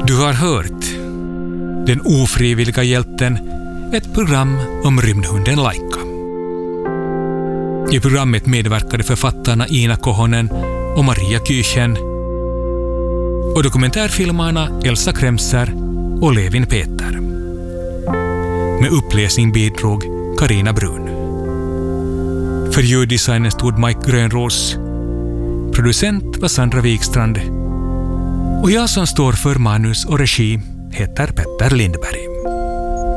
Du har hört Den ofrivilliga hjälten, ett program om rymdhunden Laika. I programmet medverkade författarna Ina Kohonen och Maria Kyrchen och dokumentärfilmarna Elsa Kremser och Levin Peter. Med uppläsning bidrog Karina Brun. För ljuddesignen stod Mike Grönros. Producent var Sandra Wikstrand. Och jag som står för manus och regi heter Petter Lindberg.